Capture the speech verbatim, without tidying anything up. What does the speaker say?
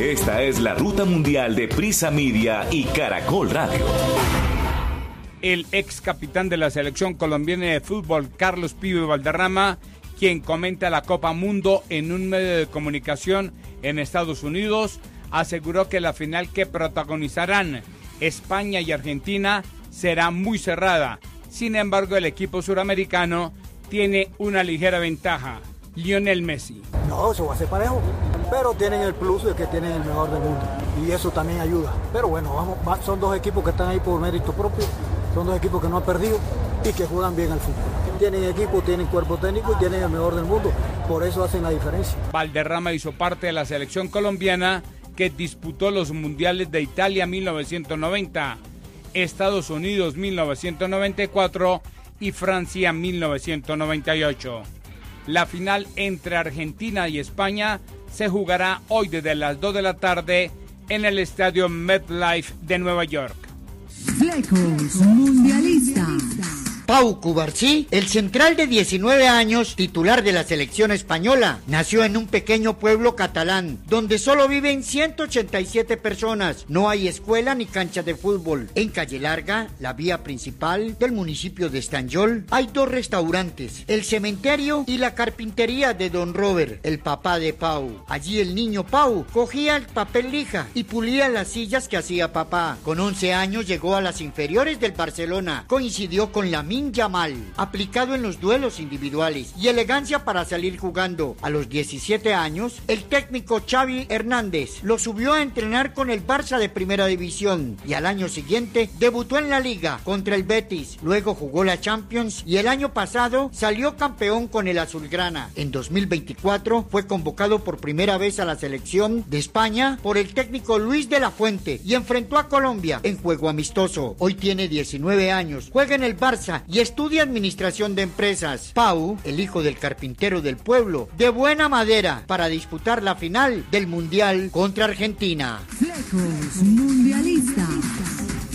Esta es la Ruta Mundial de Prisa Media y Caracol Radio. El ex capitán de la selección colombiana de fútbol, Carlos Pío Valderrama, quien comenta la Copa Mundo en un medio de comunicación en Estados Unidos, aseguró que la final que protagonizarán España y Argentina será muy cerrada. Sin embargo, el equipo suramericano tiene una ligera ventaja. Lionel Messi. No, eso va a ser parejo, pero tienen el plus de que tienen el mejor del mundo y eso también ayuda. Pero bueno, vamos, va, son dos equipos que están ahí por mérito propio, son dos equipos que no han perdido y que juegan bien al fútbol. Tienen equipo, tienen cuerpo técnico y tienen el mejor del mundo, por eso hacen la diferencia. Valderrama hizo parte de la selección colombiana que disputó los mundiales de Italia mil novecientos noventa, Estados Unidos mil novecientos noventa y cuatro y Francia mil novecientos noventa y ocho. La final entre Argentina y España se jugará hoy desde las dos de la tarde en el estadio MetLife de Nueva York. Flecos Mundialistas. Pau Cubarsí, el central de diecinueve años, titular de la selección española, nació en un pequeño pueblo catalán, donde solo viven ciento ochenta y siete personas. No hay escuela ni cancha de fútbol. En Calle Larga, la vía principal del municipio de Estanjol, hay dos restaurantes, el cementerio y la carpintería de Don Robert, el papá de Pau. Allí el niño Pau cogía el papel lija y pulía las sillas que hacía papá. Con once años llegó a las inferiores del Barcelona. Coincidió con la Yamal, aplicado en los duelos individuales y elegancia para salir jugando. A los diecisiete años, el técnico Xavi Hernández lo subió a entrenar con el Barça de Primera División y al año siguiente debutó en la Liga contra el Betis. Luego jugó la Champions y el año pasado salió campeón con el Azulgrana. En dos mil veinticuatro fue convocado por primera vez a la selección de España por el técnico Luis de la Fuente y enfrentó a Colombia en juego amistoso. Hoy tiene diecinueve años, juega en el Barça y estudia administración de empresas. Pau, el hijo del carpintero del pueblo, de buena madera para disputar la final del Mundial contra Argentina. Flecos Mundialistas.